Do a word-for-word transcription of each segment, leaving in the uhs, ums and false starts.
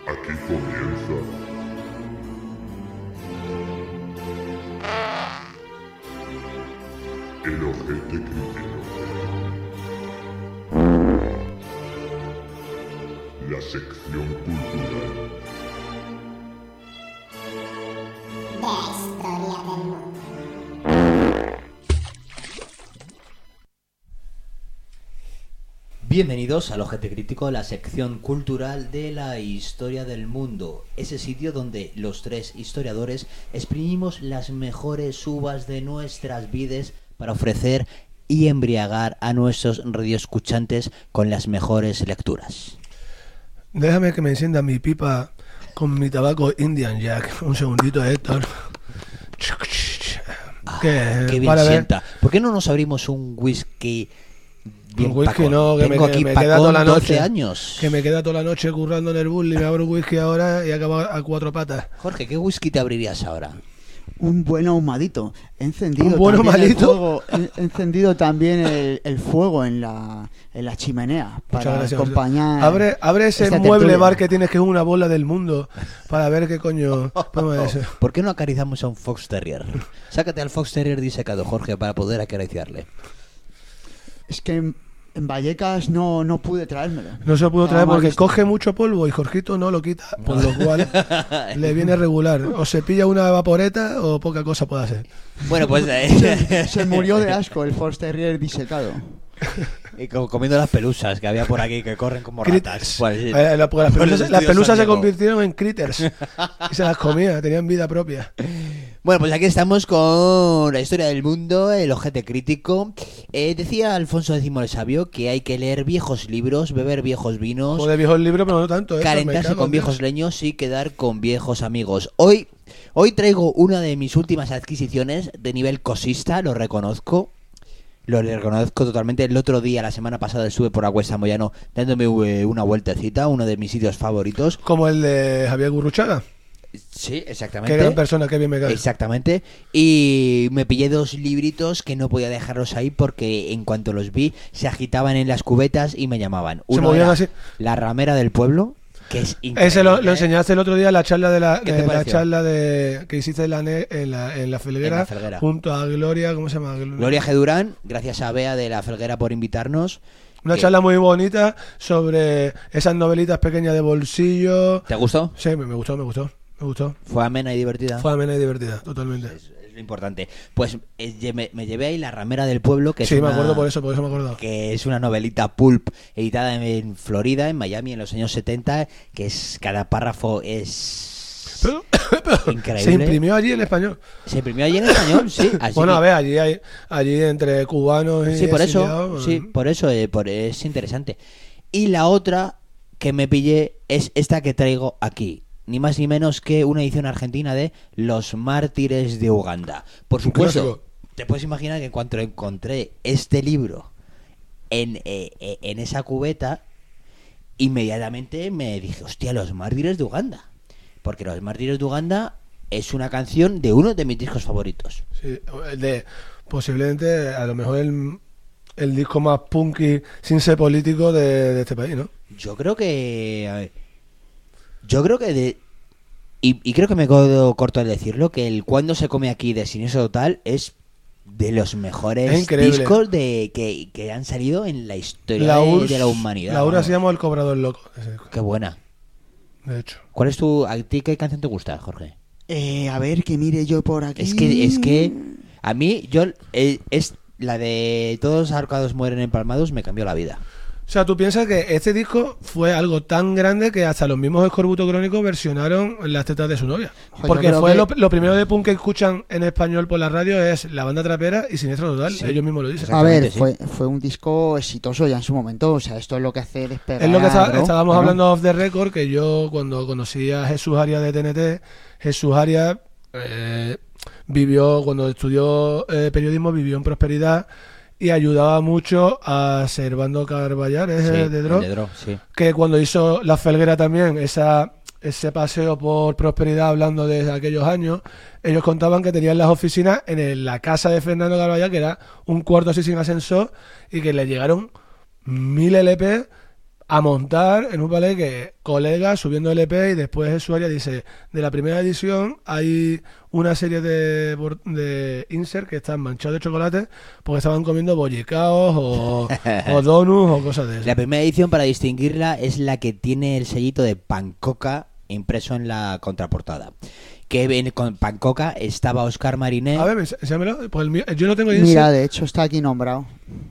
Aquí comienza el ojete crítico. La sección cultural de la historia del mundo. Bienvenidos al Ojete Crítico, la sección cultural de la historia del mundo. Ese sitio donde los tres historiadores exprimimos las mejores uvas de nuestras vidas para ofrecer y embriagar a nuestros radioescuchantes con las mejores lecturas. Déjame que me encienda mi pipa con mi tabaco Indian Jack. Un segundito, Héctor. Ah, ¿Qué? qué bien Para ver. sienta. ¿Por qué no nos abrimos un whisky bien Un whisky pacón? no, que Tengo me, aquí que me queda pacón toda la doce noche. años. Que me queda toda la noche currando en el bully. Me abro un whisky ahora y acabo a cuatro patas. Jorge, ¿qué whisky te abrirías ahora? Un buen ahumadito. He encendido ¿Un buen también el ahumadito? fuego, he, he encendido también el, el fuego en la, en la chimenea Muchas para gracias. acompañar. Abre, abre ese esta mueble tertulia. bar que tienes, que es una bola del mundo, para ver qué coño podemos hacer. ¿Por qué no acariciamos a un Fox Terrier? Sácate al Fox Terrier disecado, Jorge, para poder acariciarle. Es que en, en Vallecas no, no pude traérmelo. No se lo pudo Estaba traer mal porque visto. coge mucho polvo y Jorgito no lo quita, por lo cual le viene regular. O se pilla una vaporeta o poca cosa puede hacer. Bueno, pues eh, Se murió de asco el Fox Terrier disecado. y co- comiendo las pelusas que había por aquí que corren como Critters. ratas. Pues, sí. Eh, la- porque las Por el pelusas, las estudio pelusas San se Diego. convirtieron en critters y se las comía, tenían vida propia. Bueno, pues aquí estamos con la historia del mundo, el ojete crítico. Eh, decía Alfonso X el Sabio que hay que leer viejos libros, beber viejos vinos, Joder, viejos libros, pero no tanto. ¿eh? Me calentarse cago, con tío. viejos leños y quedar con viejos amigos. Hoy, hoy traigo una de mis últimas adquisiciones de nivel cosista, lo reconozco. Lo reconozco totalmente. El otro día, la semana pasada, estuve por Agüesta Moyano dándome eh, una vueltecita, uno de mis sitios favoritos. Como el de Javier Gurruchaga. Sí, exactamente. Qué gran persona, qué bien me cae. Exactamente. Y me pillé dos libritos que no podía dejarlos ahí porque en cuanto los vi se agitaban en las cubetas y me llamaban. Uno movían era así. La ramera del pueblo, que es increíble. Ese lo, lo enseñaste el otro día en la charla de la, ¿Qué te de la pareció? charla de que hiciste en la, ne- en la, en la Felguera, En la Felguera. junto a Gloria, ¿cómo se llama? Gloria G. Durán, gracias a Bea de la Felguera por invitarnos. Una Eh, charla muy bonita sobre esas novelitas pequeñas de bolsillo. ¿Te gustó? Sí, me, me gustó, me gustó, me gustó. Fue amena y divertida. Fue amena y divertida, totalmente. Es, es lo importante. Pues eh, lle- me, me llevé ahí La ramera del pueblo, que es Sí, me una- acuerdo por eso, por eso me acuerdo. que es una novelita pulp editada en, en Florida, en Miami, en los años setenta, que es cada párrafo es Pero, increíble. se imprimió allí en español. Se imprimió allí en español, sí. Así Bueno, que- a ver, allí hay, allí entre cubanos y sí, por eso, exiliados, sí, por eso eh, por- es interesante. Y la otra que me pillé es esta que traigo aquí. Ni más ni menos que una edición argentina de Los Mártires de Uganda. Por Un supuesto, clásico. te puedes imaginar que en cuanto encontré este libro en, eh, eh, en esa cubeta, inmediatamente me dije, hostia, Los Mártires de Uganda. Porque Los Mártires de Uganda es una canción de uno de mis discos favoritos. Sí, el de posiblemente a lo mejor el, el disco más punky sin ser político de, de este país, ¿no? Yo creo que... a ver, yo creo que de... Y, y creo que me quedo corto al decirlo, que el Cuando se come aquí de Siniestro Total es de los Es mejores increíble. discos de que, que han salido en la historia La de, U R S de la humanidad. La U R S vamos. se llama El Cobrador Loco, ese disco, Qué buena. de hecho. ¿Cuál es tu... ¿A ti qué canción te gusta, Jorge? Eh, a ver, que mire yo por aquí. Es que, es que a mí, yo... eh, es la de Todos los ahorcados mueren empalmados, me cambió la vida. O sea, tú piensas que este disco fue algo tan grande que hasta los mismos Escorbuto Crónico versionaron las tetas de su novia. Joder, Porque yo creo fue que- lo, lo primero de punk que escuchan en español por la radio es La Banda Trapera y Siniestro Total. Sí. Ellos mismos lo dicen. A ver, Exactamente, fue, fue un disco exitoso ya en su momento. O sea, esto es lo que hace despegar. Es lo que está- ¿no? estábamos ¿No? hablando off the record, que yo cuando conocí a Jesús Arias de T N T, Jesús Arias eh, vivió, cuando estudió eh, periodismo, vivió en prosperidad y ayudaba mucho a Servando Carballar, ¿es Sí, el de Dro? el de Dro, sí. Que cuando hizo La Felguera también, esa ese paseo por prosperidad hablando de aquellos años, ellos contaban que tenían las oficinas en el- la casa de Fernando Carballar, que era un cuarto así sin ascensor, y que le llegaron mil L P a montar en un ballet que colegas subiendo L P y después Jesús Arias dice, de la primera edición hay una serie de, bor- de insert que están manchados de chocolate porque estaban comiendo bollicaos o, o donuts o cosas de eso. La primera edición, para distinguirla, es la que tiene el sellito de Pancoca impreso en la contraportada. Que ven- con Pancoca estaba Óscar Mariné. A ver, ens- enséñamelo. Pues el mío- yo no tengo insert. Mira, de hecho está aquí nombrado.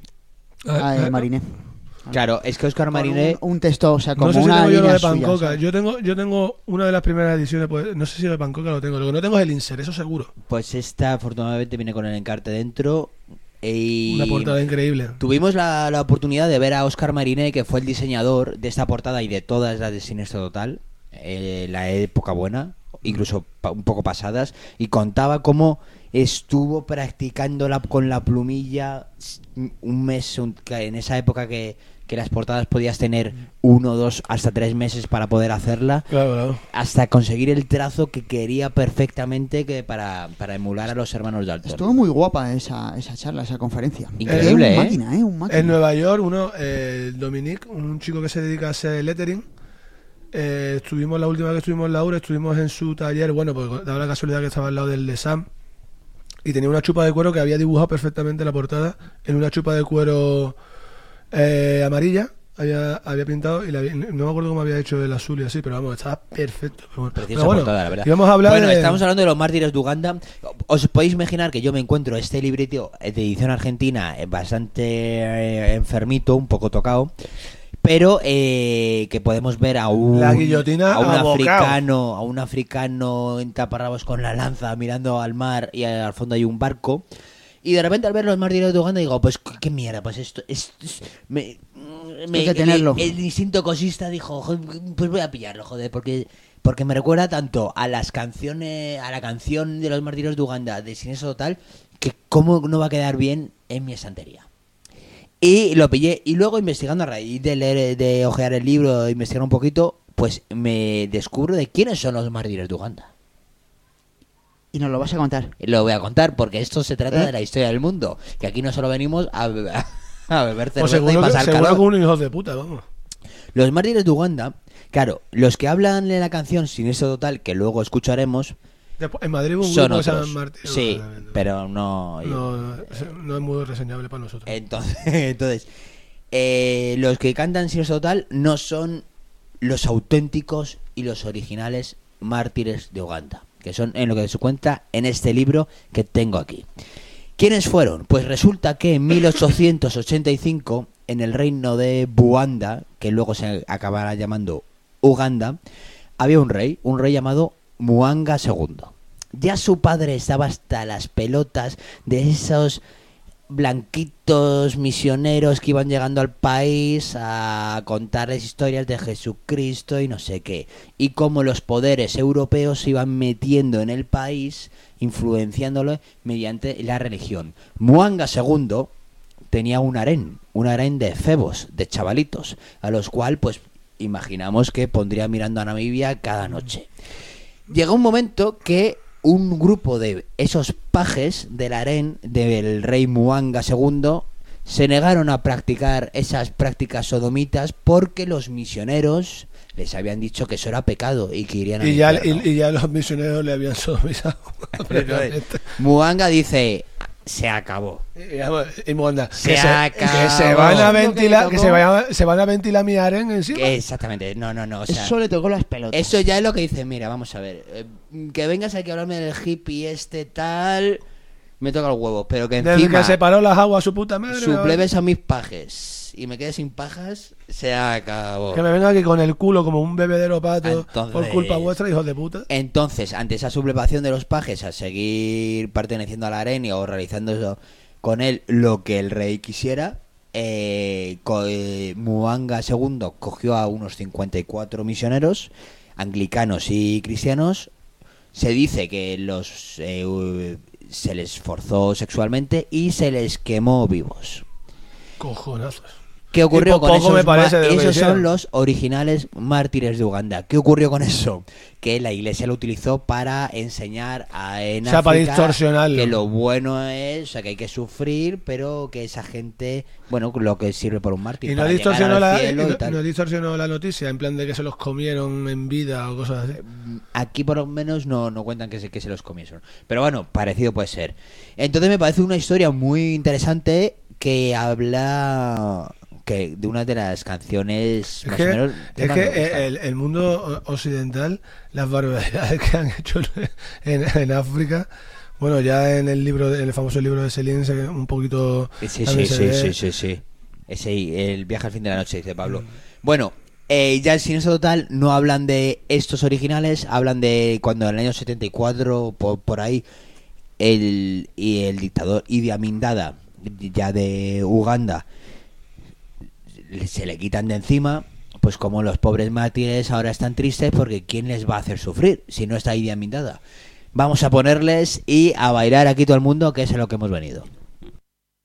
A ver, Ah, a el ver. Mariné. Claro, es que Óscar Con Mariné... Un, un texto, o sea, como No sé si una tengo yo lo línea de suya, Pancoca. ¿sabes? Yo tengo, yo tengo una de las primeras ediciones, pues, no sé si lo de Pancoca lo tengo. Lo que no tengo es el insert, eso seguro. Pues esta afortunadamente viene con el encarte dentro. Y Una portada increíble. tuvimos la, la oportunidad de ver a Óscar Mariné, que fue el diseñador de esta portada y de todas las de Siniestro Total, eh, la época buena, incluso pa- un poco pasadas, y contaba cómo estuvo practicando la, con la plumilla un mes, un- que en esa época que, que las portadas podías tener uno, dos, hasta tres meses para poder hacerla, Claro, claro. hasta conseguir el trazo que quería perfectamente que para, para emular a los hermanos Dalton. Estuvo muy guapa esa, esa charla, esa conferencia. Increíble, un ¿eh? máquina, ¿eh? Un máquina. En Nueva York, uno, eh, Dominique, un chico que se dedica a hacer lettering, eh, estuvimos la última vez que estuvimos en Laura, estuvimos en su taller, bueno, pues daba la casualidad que estaba al lado del de Sam, y tenía una chupa de cuero que había dibujado perfectamente la portada en una chupa de cuero eh, amarilla, había, había pintado, y la había- no me acuerdo cómo había hecho el azul y así, pero vamos, estaba perfecto. Pero bueno, Preciosa Pero bueno, portada, la verdad. íbamos a hablar Bueno, de... estamos hablando de los mártires de Uganda. Os podéis imaginar que yo me encuentro este librito de edición argentina eh, bastante eh, enfermito, un poco tocado, pero eh, que podemos ver a un, La guillotina a un a bocao. africano, a un africano en taparrabos con la lanza mirando al mar y al fondo hay un barco. Y de repente al ver los mártires de Uganda digo, pues qué mierda, pues esto, esto es- me, me- Hay que tenerlo. El, el instinto cosista dijo, "Jo, pues voy a pillarlo, joder, porque porque me recuerda tanto a las canciones, a la canción de los mártires de Uganda de Siniestro Total, que cómo no va a quedar bien en mi estantería". Y lo pillé, y luego investigando a raíz de leer, de ojear el libro, investigar un poquito, pues me descubro de quiénes son los mártires de Uganda. Y nos lo vas a contar. Lo voy a contar porque esto se trata ¿Eh? de la historia del mundo, que aquí no solo venimos a, be- a beber Pues cerveza y seguro, que, pasar seguro calor. que unos hijos de puta, vamos. Los mártires de Uganda, claro, los que hablan en la canción Siniestro Total, que luego escucharemos, Después, en Madrid hubo un son grupo que se otros. llama Martín. Sí, No, no, no. pero no... No, no, no es muy reseñable para nosotros. Entonces, entonces eh, los que cantan Siniestro Total no son los auténticos y los originales mártires de Uganda, que son en lo que se cuenta en este libro que tengo aquí. ¿Quiénes fueron? Pues resulta que en mil ochocientos ochenta y cinco, en el reino de Buanda, que luego se acabará llamando Uganda, había un rey, un rey llamado Muanga segundo. Ya su padre estaba hasta las pelotas de esos blanquitos misioneros que iban llegando al país a contarles historias de Jesucristo y no sé qué, y cómo los poderes europeos se iban metiendo en el país, influenciándolo mediante la religión. Muanga segundo tenía un harén, un harén de febos, de chavalitos, a los cuales pues imaginamos que pondría mirando a Namibia cada noche. Llegó un momento que un grupo de esos pajes del harén del rey Muanga segundo se negaron a practicar esas prácticas sodomitas porque los misioneros les habían dicho que eso era pecado y que irían al Y ya, infierno. y, y ya los misioneros le habían sodomizado. Entonces, Muanga dice, se acabó. Y, vamos, y Muanda, Se que, se, acabó. que se van a Lo que le ventilar, que tocó. se, vaya- se van a ventilar mi aren encima. Exactamente, no, no, no. O sea, Eso le tocó las pelotas. eso ya es lo que dice, mira, vamos a ver, eh, que vengas aquí a hablarme del hippie este tal, me toca el huevo, pero que Desde encima que se paró las aguas a su puta madre. ¿no? supleves a mis pajes y me quedes sin pajas, se acabó. Que me venga aquí con el culo como un bebedero pato Entonces- por culpa vuestra, hijos de puta. Entonces, ante esa sublevación de los pajes a seguir perteneciendo a la arena o realizando eso, con él lo que el rey quisiera, eh, co- eh, Muanga segundo cogió a unos cincuenta y cuatro misioneros, anglicanos y cristianos. Se dice que los eh, se les forzó sexualmente y se les quemó vivos. Cojonazos. ¿Qué ocurrió Y po- con poco esos? me parece ma- de lo que esos hicieron. son los originales mártires de Uganda. ¿Qué ocurrió con eso? Que la iglesia lo utilizó para enseñar a en O sea, para África distorsionarlo. que lo bueno es, o sea, que hay que sufrir, pero que esa gente, bueno, lo que sirve por un mártir. Y no para llegar distorsionó, al la, y cielo y no, tal. no distorsionó la noticia, en plan de que se los comieron en vida o cosas así. Aquí por lo menos no, no cuentan que se, que se los comieron. Pero bueno, parecido puede ser. Entonces me parece una historia muy interesante que habla que de una de las canciones Es más que, o menos de es más que me gustan. el, el mundo occidental, las barbaridades que han hecho en, en África, bueno, ya en el libro, en el famoso libro de Céline, se- un poquito... Sí, sí, también sí, se sí, ve. sí, sí, sí. Ese, el viaje al fin de la noche, dice Pablo. Bueno, eh, ya el Siniestro Total no hablan de estos originales, hablan de cuando en el año setenta y cuatro, por, por ahí, el, y el dictador Idi Amin Dada, ya de Uganda, se le quitan de encima, pues como los pobres mártires ahora están tristes porque ¿quién les va a hacer sufrir si no está Idi Amin Dada? Vamos a ponerles y a bailar aquí todo el mundo, que es a lo que hemos venido.